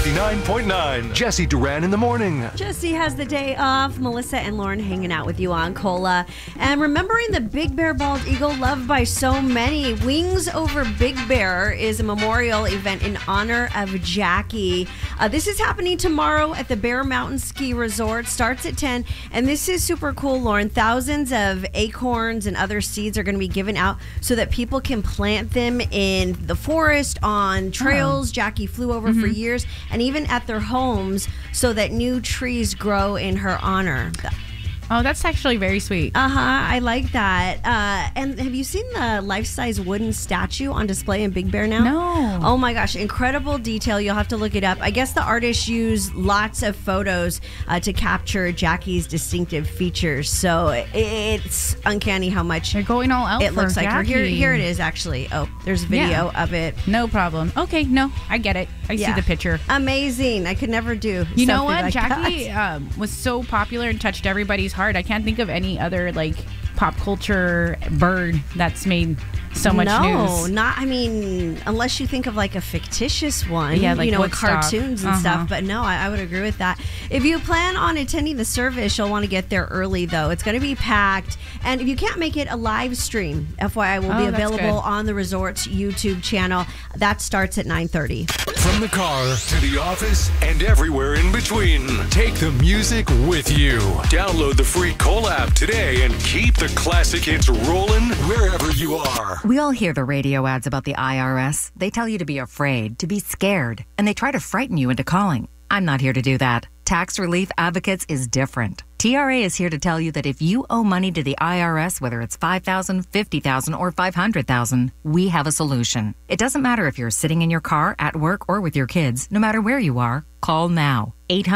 99.9. Jesse Duran in the morning. Jesse has the day off. Melissa and Lauren hanging out with you on Cola. And remembering the Big Bear Bald Eagle loved by so many. Wings Over Big Bear is a memorial event in honor of Jackie. This is happening tomorrow at the Bear Mountain Ski Resort. Starts at 10. And this is super cool, Lauren. Thousands of acorns and other seeds are going to be given out so that people can plant them in the forest, on trails Jackie flew over for years, and even at their homes so that new trees grow in her honor. Oh, that's actually very sweet. I like that. And have you seen the life-size wooden statue on display in Big Bear now? No. Oh my gosh, incredible detail. You'll have to look it up. I guess the artist used lots of photos to capture Jackie's distinctive features. So it's uncanny how much They're going all out it looks like her. Jackie. Here it is, actually. Oh, there's a video of it. No problem. Okay, no, I get it. I see the picture. Amazing. I could never do You know something what? like Jackie that. was so popular and touched everybody's heart. I can't think of any other pop culture bird that's made so much news. I mean, unless you think of a fictitious one, Yeah, like with Woodstock. cartoons and stuff. But no, I would agree with that. If you plan on attending the service, you'll want to get there early, though. It's going to be packed. And if you can't make it, a live stream, FYI, will be available on the resort's YouTube channel. That starts at 9:30. From the car to the office and everywhere in between, take the music with you. Download the free Cola app today and keep the classic hits rolling wherever you are. We all hear the radio ads about the IRS. They tell you to be afraid, to be scared, and they try to frighten you into calling. I'm not here to do that. Tax Relief Advocates is different. TRA is here to tell you that if you owe money to the IRS, whether it's $5,000, $50,000, or $500,000, we have a solution. It doesn't matter if you're sitting in your car, at work, or with your kids. No matter where you are, call now.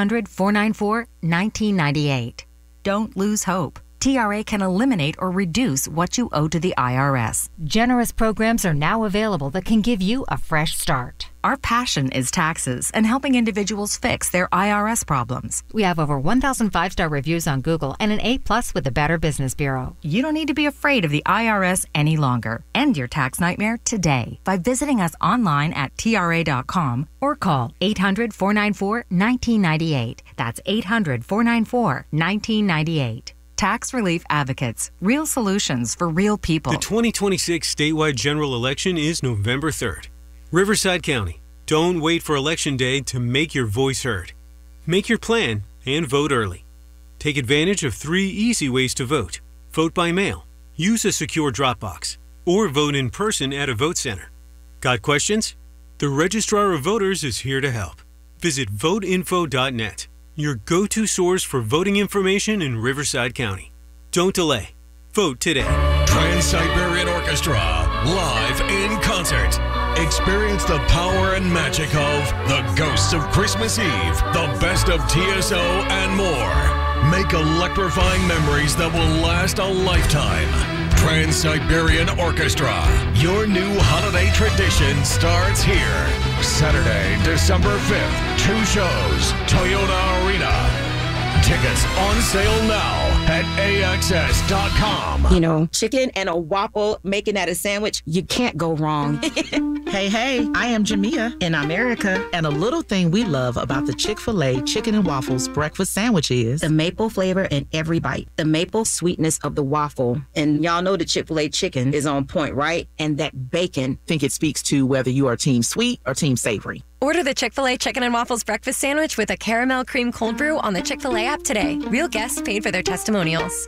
800-494-1998. Don't lose hope. TRA can eliminate or reduce what you owe to the IRS. Generous programs are now available that can give you a fresh start. Our passion is taxes and helping individuals fix their IRS problems. We have over 1,000 five-star reviews on Google and an A+ with the Better Business Bureau. You don't need to be afraid of the IRS any longer. End your tax nightmare today by visiting us online at TRA.com or call 800-494-1998. That's 800-494-1998. Tax Relief Advocates. Real solutions for real people. The 2026 statewide general election is November 3rd. Riverside County. Don't wait for Election Day to make your voice heard. Make your plan and vote early. Take advantage of 3 easy ways to vote. Vote by mail, use a secure drop box, or vote in person at a vote center. Got questions? The Registrar of Voters is here to help. Visit voteinfo.net. Your go-to source for voting information in Riverside County. Don't delay. Vote today. Trans-Siberian Orchestra, live in concert. Experience the power and magic of The Ghosts of Christmas Eve, the best of TSO, and more. Make electrifying memories that will last a lifetime. Trans-Siberian Orchestra, your new holiday tradition starts here. Saturday, December 5th, 2 shows, Toyota Arena. Tickets on sale now at AXS.com. You know, chicken and a waffle, making that a sandwich, you can't go wrong. Hey, I am Jamia in America. And a little thing we love about the Chick-fil-A Chicken and Waffles breakfast sandwich is the maple flavor in every bite, the maple sweetness of the waffle. And y'all know the Chick-fil-A chicken is on point, right? And that bacon. I think it speaks to whether you are team sweet or team savory. Order the Chick-fil-A Chicken and Waffles breakfast sandwich with a caramel cream cold brew on the Chick-fil-A app today. Real guests paid for their testimonials.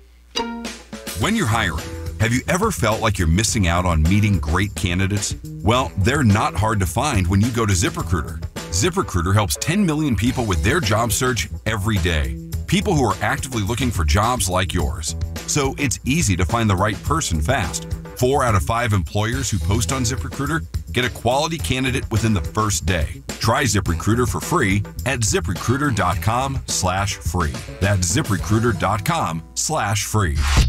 When you're hiring, have you ever felt like you're missing out on meeting great candidates? Well, they're not hard to find when you go to ZipRecruiter. ZipRecruiter helps 10 million people with their job search every day. People who are actively looking for jobs like yours. So it's easy to find the right person fast. 4 out of 5 employers who post on ZipRecruiter get a quality candidate within the first day. Try ZipRecruiter for free at ZipRecruiter.com/free. That's ZipRecruiter.com/free.